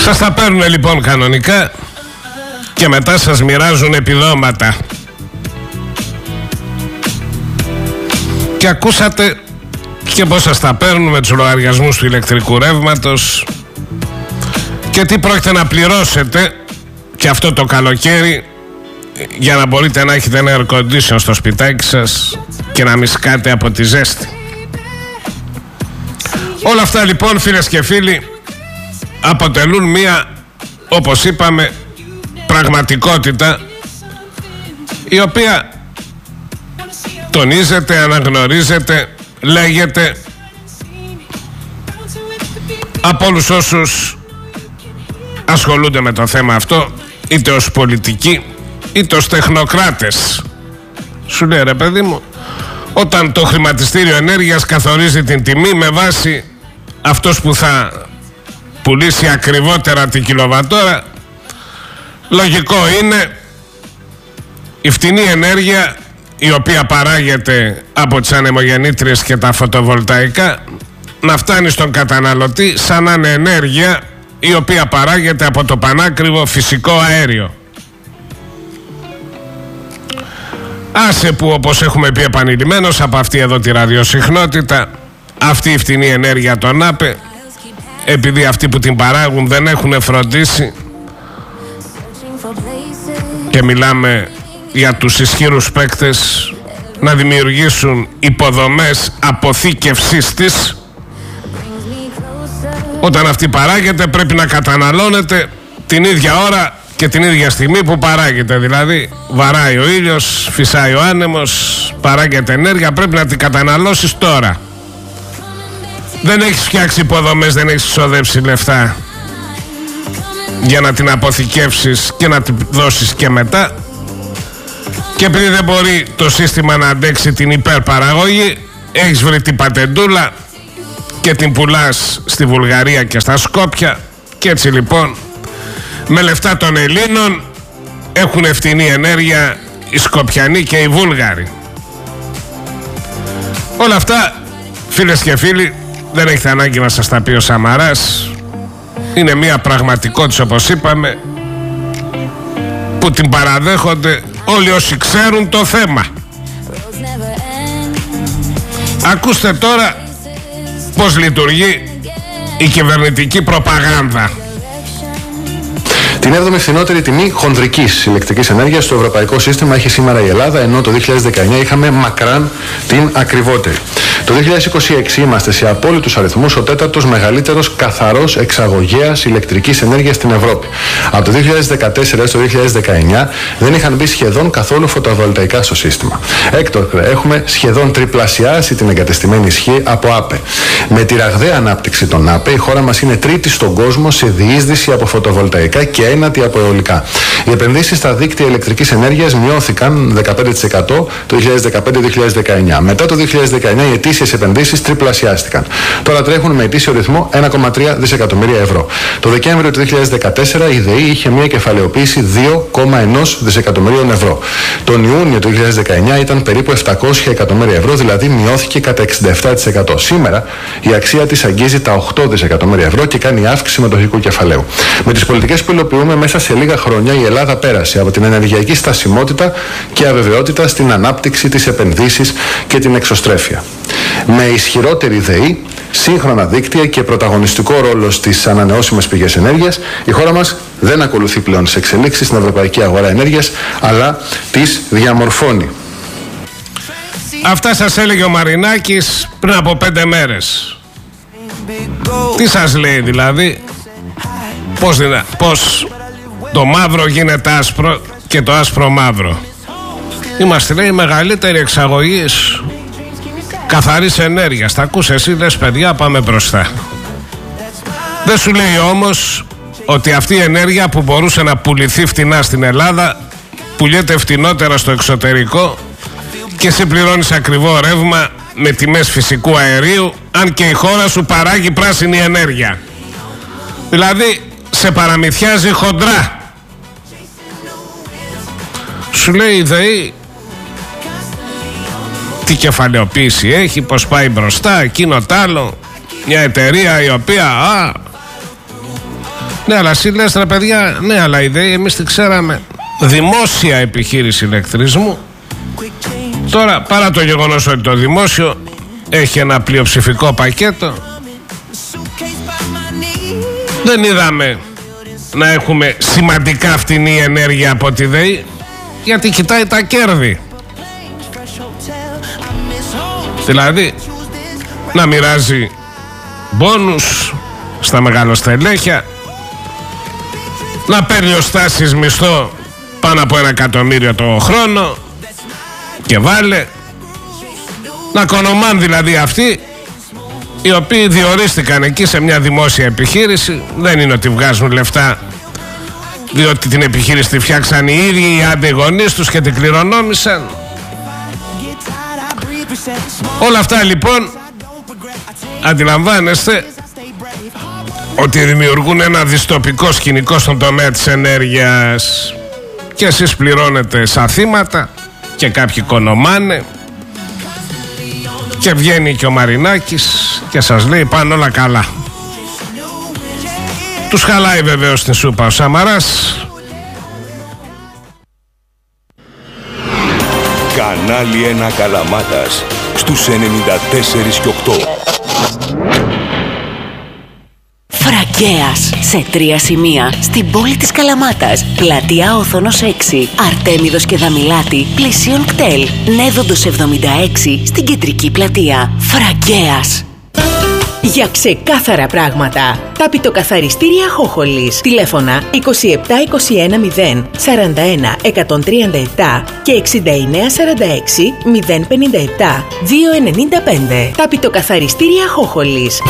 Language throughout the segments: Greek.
Σας τα παίρνουν λοιπόν κανονικά και μετά σας μοιράζουν επιδόματα. Και ακούσατε και πώς σας τα παίρνουν με τους λογαριασμούς του ηλεκτρικού ρεύματος και τι πρόκειται να πληρώσετε και αυτό το καλοκαίρι για να μπορείτε να έχετε ένα air condition στο σπιτάκι σας και να μην σκάτε από τη ζέστη. Όλα αυτά λοιπόν, φίλες και φίλοι, αποτελούν μία, όπως είπαμε, πραγματικότητα η οποία τονίζεται, αναγνωρίζεται, λέγεται από όλους όσους ασχολούνται με το θέμα αυτό, είτε ως πολιτικοί είτε ως τεχνοκράτες. Σου λέει, ρε παιδί μου, όταν το χρηματιστήριο ενέργειας καθορίζει την τιμή με βάση αυτός που θα πουλήσει ακριβότερα την κιλοβατόρα, λογικό είναι η φτηνή ενέργεια, η οποία παράγεται από τις ανεμογεννήτριες και τα φωτοβολταϊκά, να φτάνει στον καταναλωτή σαν να είναι ενέργεια η οποία παράγεται από το πανάκριβο φυσικό αέριο. Άσε που, όπως έχουμε πει επανειλημμένως από αυτή εδώ τη ραδιοσυχνότητα, αυτή η φτηνή ενέργεια των ΑΠΕ, επειδή αυτοί που την παράγουν δεν έχουν φροντίσει, και μιλάμε για τους ισχυρούς παίκτες, να δημιουργήσουν υποδομές αποθήκευσής της, όταν αυτή παράγεται πρέπει να καταναλώνεται την ίδια ώρα και την ίδια στιγμή που παράγεται. Δηλαδή βαράει ο ήλιος, φυσάει ο άνεμος, παράγεται ενέργεια, πρέπει να την καταναλώσεις τώρα. Δεν έχεις φτιάξει υποδομές, δεν έχεις ξοδέψει λεφτά για να την αποθηκεύσεις και να την δώσεις και μετά, και επειδή δεν μπορεί το σύστημα να αντέξει την υπερπαραγωγή, έχεις βρει την πατεντούλα και την πουλάς στη Βουλγαρία και στα Σκόπια, και έτσι λοιπόν με λεφτά των Ελλήνων έχουν φτηνή ενέργεια οι Σκοπιανοί και οι Βούλγαροι. Όλα αυτά, φίλες και φίλοι, δεν έχετε ανάγκη να σας τα πει ο Σαμαράς. Είναι μια πραγματικότητα, όπως είπαμε, που την παραδέχονται όλοι όσοι ξέρουν το θέμα. Ακούστε τώρα πώς λειτουργεί η κυβερνητική προπαγάνδα. Την 7η φθηνότερη τιμή χονδρικής ηλεκτρικής ενέργειας στο ευρωπαϊκό σύστημα έχει σήμερα η Ελλάδα, ενώ το 2019 είχαμε μακράν την ακριβότερη. Το 2026 είμαστε σε απόλυτους αριθμούς ο τέταρτος μεγαλύτερος καθαρός εξαγωγέας ηλεκτρικής ενέργειας στην Ευρώπη. Από το 2014 έως το 2019 δεν είχαν μπει σχεδόν καθόλου φωτοβολταϊκά στο σύστημα. Έκτοτε έχουμε σχεδόν τριπλασιάσει την εγκατεστημένη ισχύ από ΑΠΕ. Με τη ραγδαία ανάπτυξη των ΑΠΕ, η χώρα μας είναι τρίτη στον κόσμο σε διείσδυση από φωτοβολταϊκά και ένατη από αιωλικά. Οι επενδύσεις στα δίκτυα ηλεκτρικής ενέργειας μειώθηκαν 15% το 2015-2019. Μετά το 2019 οι ετήσιες επενδύσεις τριπλασιάστηκαν. Τώρα τρέχουν με ετήσιο ρυθμό 1,3 δισεκατομμύρια ευρώ. Το Δεκέμβριο του 2014 η ΔΕΗ είχε μια κεφαλαιοποίηση 2,1 δισεκατομμυρίων ευρώ. Τον Ιούνιο του 2019 ήταν περίπου 700 εκατομμύρια ευρώ, δηλαδή μειώθηκε κατά 67%. Σήμερα η αξία της αγγίζει τα 8 δισεκατομμύρια ευρώ και κάνει αύξηση μετοχικού κεφαλαίου. Με τις πολιτικές που υλοποιούμε, μέσα σε λίγα χρόνια η Ελλάδα πέρασε από την ενεργειακή στασιμότητα και αβεβαιότητα στην ανάπτυξη, τις επενδύσεις και την εξωστρέφεια. Με ισχυρότερη ΔΕΗ, σύγχρονα δίκτυα και πρωταγωνιστικό ρόλο στις ανανεώσιμες πηγές ενέργειας, η χώρα μας δεν ακολουθεί πλέον τις εξελίξεις στην ευρωπαϊκή αγορά ενέργειας, αλλά τις διαμορφώνει. Αυτά σας έλεγε ο Μαρινάκης πριν από 5 μέρες. Τι σας λέει δηλαδή? Πώς το μαύρο γίνεται άσπρο και το άσπρο μαύρο. Είμαστε, λέει, μεγαλύτερη εξαγωγής καθαρής ενέργειας. Τα ακούς εσύ, λες, παιδιά, πάμε μπροστά. Δεν σου λέει όμως ότι αυτή η ενέργεια που μπορούσε να πουληθεί φτηνά στην Ελλάδα πουλιέται φτηνότερα στο εξωτερικό και εσύ πληρώνεις ακριβό ρεύμα με τιμές φυσικού αερίου, αν και η χώρα σου παράγει πράσινη ενέργεια. Δηλαδή σε παραμυθιάζει χοντρά. Σου λέει η ΔΕΗ τι κεφαλαιοποίηση έχει, πως πάει μπροστά, εκείνο τ' άλλο. Μια εταιρεία η οποία Ναι, αλλά εσύ λες ρε παιδιά, ναι, αλλά η ΔΕΗ εμείς τη ξέραμε δημόσια επιχείρηση ηλεκτρισμού. Τώρα, παρά το γεγονός ότι το δημόσιο έχει ένα πλειοψηφικό πακέτο, δεν είδαμε να έχουμε σημαντικά φτηνή ενέργεια από τη ΔΕΗ, γιατί κοιτάει τα κέρδη. Δηλαδή να μοιράζει μπόνους στα μεγαλοστελέχια, να παίρνει ο Στάσης μισθό πάνω από 1 εκατομμύριο το χρόνο και βάλε, να κονομάν δηλαδή αυτοί οι οποίοι διορίστηκαν εκεί σε μια δημόσια επιχείρηση. Δεν είναι ότι βγάζουν λεφτά διότι την επιχείρηση τη φτιάξαν οι ίδιοι οι αντιγονείς τους και την κληρονόμησαν. Όλα αυτά λοιπόν αντιλαμβάνεστε ότι δημιουργούν ένα δυστοπικό σκηνικό στον τομέα της ενέργειας και εσείς πληρώνετε σαν θύματα και κάποιοι κονομάνε και βγαίνει και ο Μαρινάκης και σας λέει πάνε όλα καλά. Τους χαλάει βεβαίως την σούπα ο Σαμαράς. Κανάλι 1 Καλαμάτας στους 94 και 8. Φραγκέας σε 3 σημεία στην πόλη της Καλαμάτας. Πλατεία Όθωνος 6, Αρτέμιδος και Δαμιλάτη, πλησίον κτέλ. Νέδοντος 76 στην κεντρική πλατεία. Φραγκέας. Για ξεκάθαρα πράγματα. Ταπητοκαθαριστήρια Χόχολης. Τηλέφωνα 27 21 0 41 137 και 69 46 057 295. Ταπητοκαθαριστήρια Χόχολης.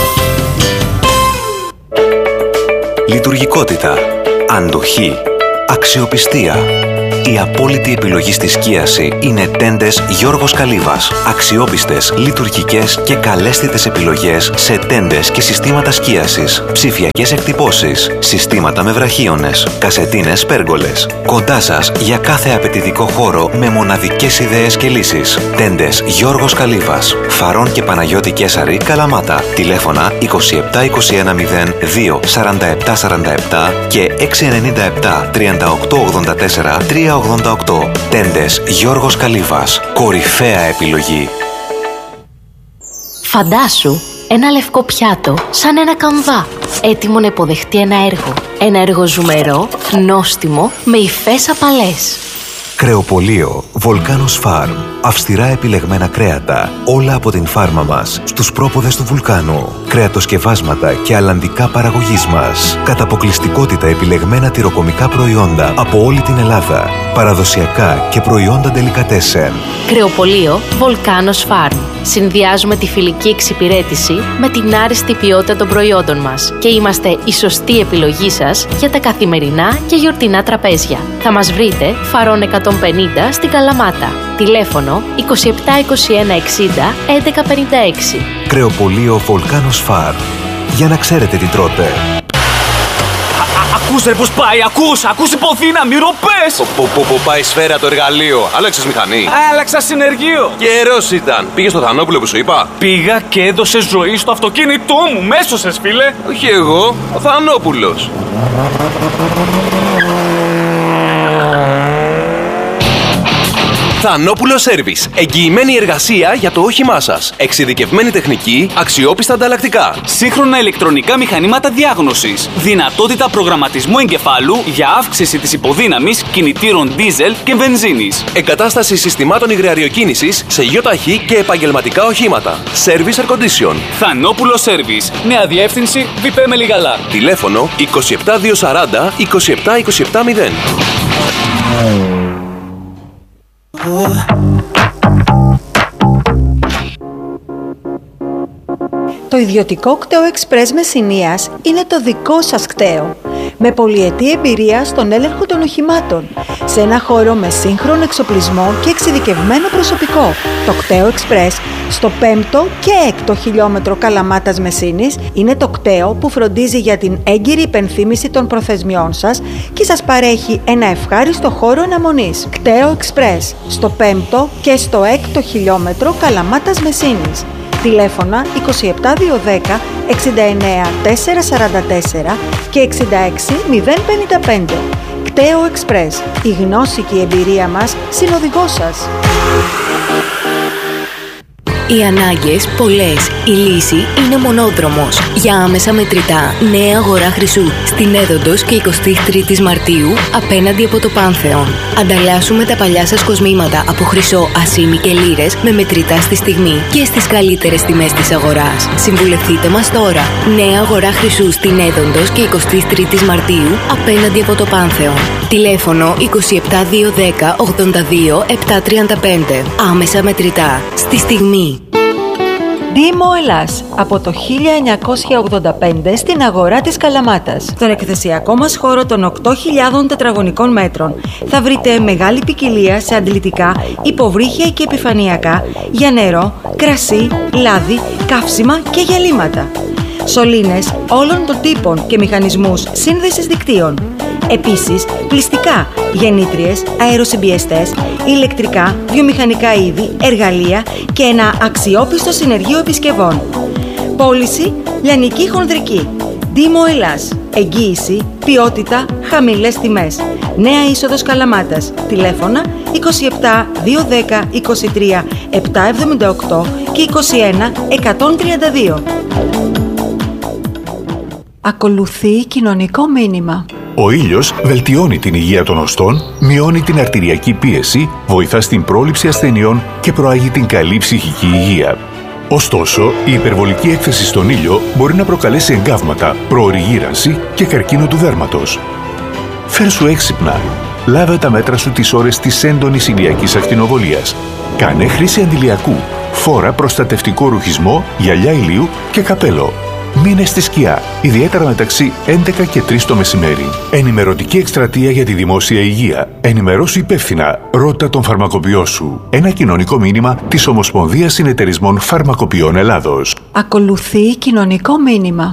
Λειτουργικότητα, αντοχή, αξιοπιστία. Η απόλυτη επιλογή στη σκίαση είναι τέντες Γιώργος Καλύβας. Αξιόπιστες, λειτουργικές και καλέσθητες επιλογές σε τέντες και συστήματα σκίασης, ψηφιακές εκτυπώσεις, συστήματα με βραχίονες, κασετίνες πέργολες. Κοντά σας για κάθε απαιτητικό χώρο με μοναδικές ιδέες και λύσεις. Τέντες Γιώργος Καλύβας. Φαρών και Παναγιώτη Κέσαρη, Καλαμάτα. Τηλέφωνα 27 21 0 2 47 47 και 697 38 84 388. Τέντες Γιώργος Καλύβας. Κορυφαία επιλογή. Φαντάσου ένα λευκό πιάτο σαν ένα καμβά, έτοιμο να υποδεχτεί ένα έργο. Ένα έργο ζουμερό, νόστιμο, με υφές απαλές. Κρεοπωλείο Volcanos Farm. Αυστηρά επιλεγμένα κρέατα, όλα από την φάρμα μας, στους πρόποδες του βουλκάνου. Κρεατοσκευάσματα και αλλαντικά παραγωγής μας. Κατά αποκλειστικότητα επιλεγμένα τυροκομικά προϊόντα από όλη την Ελλάδα. Παραδοσιακά και προϊόντα ντελικατέσεν. Κρεοπωλείο Volcanos Farm. Συνδυάζουμε τη φιλική εξυπηρέτηση με την άριστη ποιότητα των προϊόντων μας και είμαστε η σωστή επιλογή σας για τα καθημερινά και γιορτινά τραπέζια. Θα μας βρείτε Φαρών 150 στην Καλαμάτα. Τηλέφωνο 27 21 60 11 56. Κρεοπωλείο Volcanos Farm. Για να ξέρετε τι τρώτε. Ακούς ρε πως πάει, ακούς υποδύναμη, ροπές! Που πάει σφαίρα το εργαλείο. Άλλαξες μηχανή. Άλλαξα συνεργείο. Καιρός ήταν. Πήγες στο Θανόπουλο που σου είπα. Πήγα και έδωσε ζωή στο αυτοκίνητό μου. Μέσωσες φίλε. Όχι εγώ, ο Θανόπουλος. Θανόπουλο Service. Εγγυημένη εργασία για το όχημά σας. Εξειδικευμένη τεχνική, αξιόπιστα ανταλλακτικά. Σύγχρονα ηλεκτρονικά μηχανήματα διάγνωσης. Δυνατότητα προγραμματισμού εγκεφάλου για αύξηση της υποδύναμης κινητήρων δίζελ και βενζίνης. Εγκατάσταση συστημάτων υγραεριοκίνησης σε γειοταχή και επαγγελματικά οχήματα. Service Air Condition. Θανόπουλο Service. Νέα διεύθυνση Βιπέ Μελιγαλά. Τηλέφωνο 27 240 27 27 0. Το ιδιωτικό κτέο Express Μεσσηνίας είναι το δικό σας κτέο, με πολυετή εμπειρία στον έλεγχο των οχημάτων, σε ένα χώρο με σύγχρονο εξοπλισμό και εξειδικευμένο προσωπικό. Το κτέο Express στο 5ο και 6ο χιλιόμετρο Καλαμάτας Μεσσήνης είναι το κτέο που φροντίζει για την έγκυρη υπενθύμηση των προθεσμιών σας και σας παρέχει ένα ευχάριστο χώρο αναμονής. Κτέο Express στο 5ο και στο 6ο χιλιόμετρο Καλαμάτας Μεσσήνης. Τηλέφωνα 27210 69 444 και 66 055. Κταίο Εξπρές. Η γνώση και η εμπειρία μας συνοδηγός σας. Οι ανάγκες πολλές. Η λύση είναι μονόδρομος. Για άμεσα μετρητά, νέα αγορά Χρυσού. Στην Έδοντος και 23 Μαρτίου, απέναντι από το Πάνθεον. Ανταλλάσσουμε τα παλιά σας κοσμήματα από χρυσό, ασήμι και λίρες με μετρητά στη στιγμή και στις καλύτερες τιμές της αγοράς. Συμβουλευτείτε μας τώρα. Νέα αγορά Χρυσού στην Έδοντος και 23 Μαρτίου, απέναντι από το Πάνθεον. Τηλέφωνο 27210 82 735. Άμεσα μετρητά. Στη στιγμή. Δήμο Ελλάς, από το 1985 στην αγορά της Καλαμάτας. Στον εκθεσιακό μας χώρο των 8.000 τετραγωνικών μέτρων θα βρείτε μεγάλη ποικιλία σε αντλητικά, υποβρύχια και επιφανειακά για νερό, κρασί, λάδι, καύσιμα και γυαλίματα. Σωλήνες όλων των τύπων και μηχανισμούς σύνδεσης δικτύων. Επίσης, πλυστικά, γεννήτριες, αεροσυμπιεστές, ηλεκτρικά, βιομηχανικά είδη, εργαλεία και ένα αξιόπιστο συνεργείο επισκευών. Πώληση, λιανική χονδρική. Δήμο Ελλάς. Εγγύηση, ποιότητα, χαμηλές τιμές. Νέα είσοδος Καλαμάτας. Τηλέφωνα 27 210 23 778 και 21 132. Ακολουθεί κοινωνικό μήνυμα. Ο ήλιος βελτιώνει την υγεία των οστών, μειώνει την αρτηριακή πίεση, βοηθά στην πρόληψη ασθενειών και προάγει την καλή ψυχική υγεία. Ωστόσο, η υπερβολική έκθεση στον ήλιο μπορεί να προκαλέσει εγκάβματα, πρόωρη γύρανση και καρκίνο του δέρματος. Φέρσου έξυπνα. Λάβε τα μέτρα σου τις ώρες της έντονης ηλιακής ακτινοβολίας. Κάνε χρήση αντιλιακού. Φόρα προστατευτικό ρουχισμό, γυαλιά ηλίου και καπέλο. Μείνε στη σκιά, ιδιαίτερα μεταξύ 11 και 3 το μεσημέρι. Ενημερωτική εκστρατεία για τη δημόσια υγεία. Ενημερώσου υπεύθυνα. Ρώτα τον φαρμακοποιό σου. Ένα κοινωνικό μήνυμα της Ομοσπονδίας Συνεταιρισμών Φαρμακοποιών Ελλάδος. Ακολουθεί κοινωνικό μήνυμα.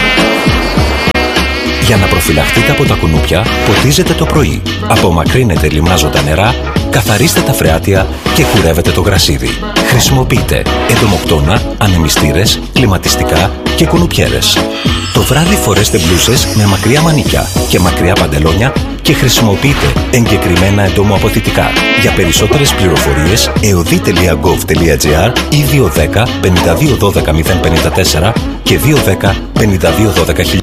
Για να προφυλαχτείτε από τα κουνούπια, ποτίζετε το πρωί. Απομακρύνετε λιμάζοντα νερά, καθαρίστε τα φρεάτια και κουρεύετε το γρασίδι. Χρησιμοποιείτε εντομοκτώνα, ανεμιστήρες, κλιματιστικά και κουνουπιέρες. Το βράδυ φορέστε μπλούσες με μακριά μανίκια και μακριά παντελόνια και χρησιμοποιείτε εγκεκριμένα εντομοαποθητικά. Για περισσότερες πληροφορίες, eodi.gov.gr ή 210 52 12 054 και 210 52 12 000.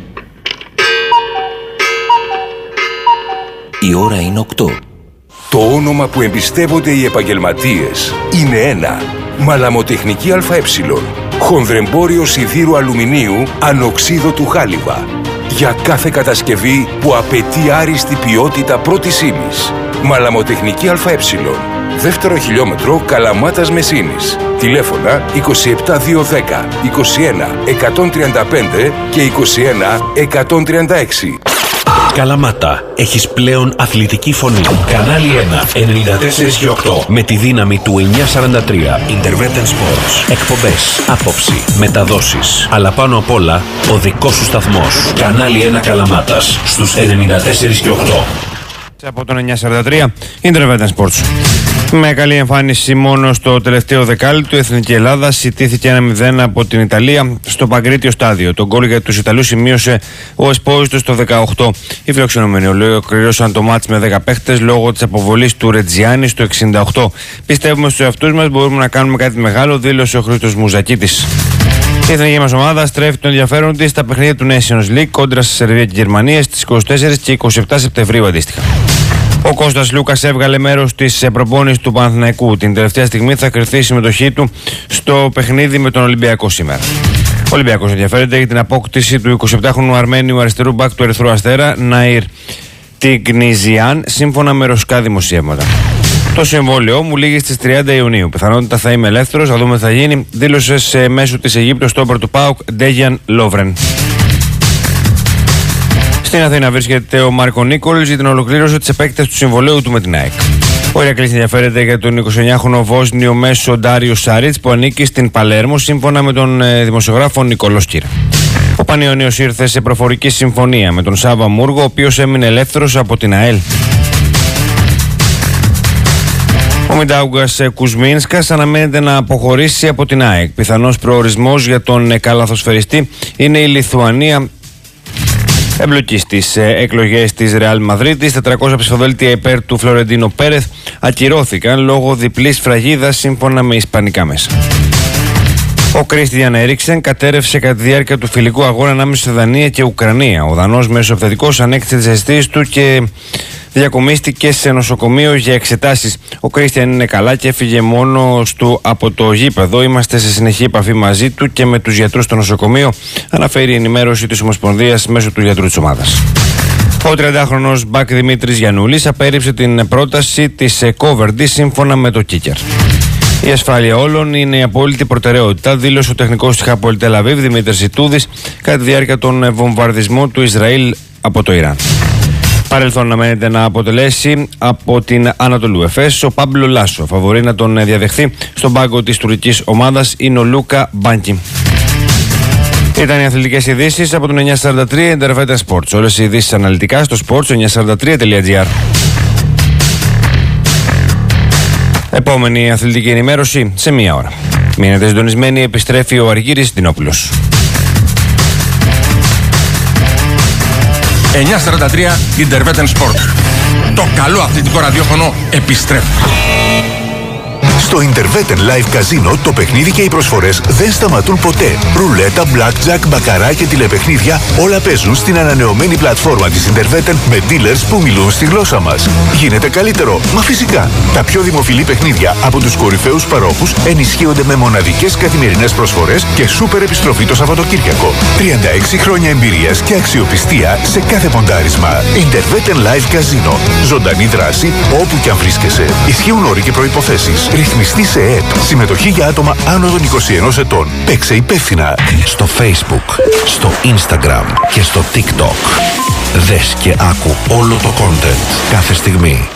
Η ώρα είναι 8. Το όνομα που εμπιστεύονται οι επαγγελματίες είναι ένα. Μαλαμοτεχνική ΑΕ. Χονδρεμπόριο σιδήρου αλουμινίου ανοξίδωτου χάλιβα. Για κάθε κατασκευή που απαιτεί άριστη ποιότητα πρώτης ύλης. Μαλαμοτεχνική ΑΕ. Δεύτερο χιλιόμετρο Καλαμάτας Μεσίνης. Τηλέφωνα 27210 21 135 και 21 136. Καλαμάτα, έχεις πλέον αθλητική φωνή. Κανάλι 1, 94 και 8. Με τη δύναμη του 943. Intervention Sports. Εκπομπές, άποψη, μεταδόσεις. Αλλά πάνω απ' όλα, ο δικός σου σταθμός. Κανάλι 1 Καλαμάτας, στους 94 και 8. Από τον 943, Intervention Sports. Με καλή εμφάνιση μόνο στο τελευταίο δεκάλεπτο, η Εθνική Ελλάδα ιτήθηκε 1-0 από την Ιταλία στο Παγκρίτιο στάδιο. Τον γκολ για τους Ιταλούς σημείωσε ο Εσπόζητος στο 18. Οι φιλοξενούμενοι ολοκλήρωσαν το μάτς με 10 παίχτες λόγω της αποβολής του Ρετζιάννη στο 68. Πιστεύουμε στους εαυτούς μας, μπορούμε να κάνουμε κάτι μεγάλο, δήλωσε ο Χρήστος Μουζακίτης. Η εθνική μας ομάδα στρέφει τον ενδιαφέρον της στα παιχνίδια του Nations League κόντρα στη Σερβία και Γερμανία στις 24 και 27 Σεπτεμβρίου αντίστοιχα. Ο Κώστας Λούκας έβγαλε μέρος της προπόνησης του Παναθηναϊκού. Την τελευταία στιγμή θα κριθεί η συμμετοχή του στο παιχνίδι με τον Ολυμπιακό σήμερα. Ο Ολυμπιακός ενδιαφέρεται για την απόκτηση του 27χρονου Αρμένιου αριστερού μπακ του Ερυθρού Αστέρα, Ναΐρ Τιγνιζιάν, σύμφωνα με ρωσικά δημοσιεύματα. Το συμβόλαιό μου λήγει στις 30 Ιουνίου. Πιθανότητα θα είμαι ελεύθερος, θα δούμε τι θα γίνει, δήλωσε σε μέσο της Αιγύπτου στόπερ του ΠΑΟΚ Ντέγιαν Λόβρεν. Στην Αθήνα βρίσκεται ο Μάρκο Νίκολης για την ολοκλήρωση της επέκτασης του συμβολαίου του με την ΑΕΚ. Ο Ηρακλής ενδιαφέρεται για τον 29χρονο Βόσνιο μέσο Ντάριο Σαρίτς που ανήκει στην Παλέρμο, σύμφωνα με τον δημοσιογράφο Νικολό Σκύρα. Ο Πανιωνίος ήρθε σε προφορική συμφωνία με τον Σάβα Μούργο, ο οποίος έμεινε ελεύθερος από την ΑΕΛ. Ο Ο Μιντάουγκας Κουσμίνσκας αναμένεται να αποχωρήσει από την ΑΕΚ. Πιθανός προορισμός για τον καλαθοσφαιριστή είναι η Λιθουανία. Εμπλοκή στις εκλογές της Ρεάλ Μαδρίτης. 400 ψηφοδέλτια υπέρ του Φλωρεντίνο Πέρεθ ακυρώθηκαν λόγω διπλής φραγίδας σύμφωνα με ισπανικά μέσα. Ο Κρίστιαν Έριξεν κατέρευσε κατά τη διάρκεια του φιλικού αγώνα ανάμεσα στη Δανία και Ουκρανία. Ο Δανός μεσοεπιθετικός ανέκτησε τις αισθήσεις του και διακομίστηκε σε νοσοκομείο για εξετάσεις. Ο Κρίστιαν είναι καλά και έφυγε μόνος του από το γήπεδο. Είμαστε σε συνεχή επαφή μαζί του και με τους γιατρούς στο νοσοκομείο, αναφέρει η ενημέρωση της Ομοσπονδίας μέσω του γιατρού της ομάδας. Ο 30χρονος Μπακ Δημήτρης Γιαννούλης απέρριψε την πρόταση της Κόβερντι σύμφωνα με το Kicker. Η ασφάλεια όλων είναι η απόλυτη προτεραιότητα, δήλωσε ο τεχνικός της Hapoel Tel Aviv Δημήτρης Ιτούδης κατά τη διάρκεια των βομβαρδισμών του Ισραήλ από το Ιράν. Παρελθόν αναμένεται να αποτελέσει από την Ανατολού Εφές ο Πάμπλο Λάσο. Φαβορεί να τον διαδεχθεί στον πάγκο της τουρκικής ομάδας είναι ο Λούκα Μπάνκι. Ήταν οι αθλητικές ειδήσεις από τον 943 Interveta Sports. Όλες οι ειδήσεις αναλυτικά στο sports943.gr. Επόμενη αθλητική ενημέρωση σε μία ώρα. Μείνετε συντονισμένοι, επιστρέφει ο Αργύρης Δινόπουλος. 943 Interveta Sports. Το καλό αθλητικό ραδιόφωνο επιστρέφει. Στο Interveten Live Casino το παιχνίδι και οι προσφορές δεν σταματούν ποτέ. Ρουλέτα, blackjack, μπακαρά και τηλεπαιχνίδια όλα παίζουν στην ανανεωμένη πλατφόρμα της Interveten με dealers που μιλούν στη γλώσσα μας. Γίνεται καλύτερο, μα φυσικά. Τα πιο δημοφιλή παιχνίδια από τους κορυφαίους παρόχους ενισχύονται με μοναδικές καθημερινές προσφορές και σούπερ επιστροφή το Σαββατοκύριακο. 36 χρόνια εμπειρίας και αξιοπιστία σε κάθε ποντάρισμα. Interveten Live Casino. Ζωντανή δράση όπου και αν βρίσκεσαι. Ισχύουν όροι και προϋποθέσεις. Ρυθμιστή σε ΕΕΠ. Συμμετοχή για άτομα άνω των 21 ετών. Παίξε υπεύθυνα. Στο Facebook, στο Instagram και στο TikTok. Δες και άκου όλο το content κάθε στιγμή.